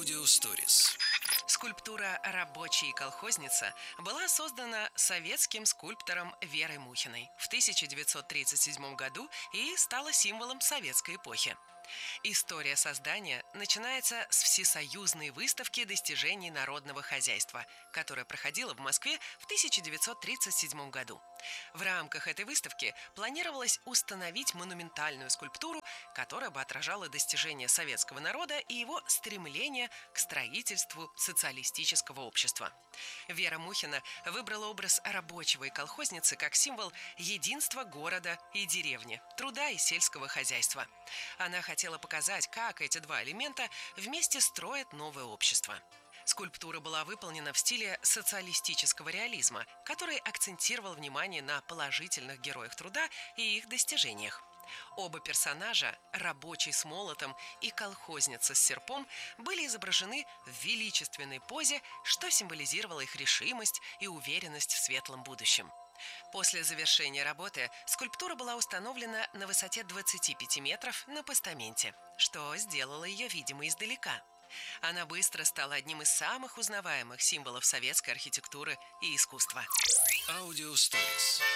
Аудиосторис. Скульптура «Рабочий и колхозница» была создана советским скульптором Верой Мухиной в 1937 году и стала символом советской эпохи. История создания начинается с всесоюзной выставки достижений народного хозяйства, которая проходила в Москве в 1937 году. В рамках этой выставки планировалось установить монументальную скульптуру, которая бы отражала достижения советского народа и его стремление к строительству социалистического общества. Вера Мухина выбрала образ рабочего и колхозницы как символ единства города и деревни, труда и сельского хозяйства. Она хотела показать, как эти два элемента вместе строят новое общество. Скульптура была выполнена в стиле социалистического реализма, который акцентировал внимание на положительных героях труда и их достижениях. Оба персонажа, рабочий с молотом и колхозница с серпом, были изображены в величественной позе, что символизировало их решимость и уверенность в светлом будущем. После завершения работы скульптура была установлена на высоте 25 метров на постаменте, что сделало ее видимой издалека. Она быстро стала одним из самых узнаваемых символов советской архитектуры и искусства. Аудиосторис.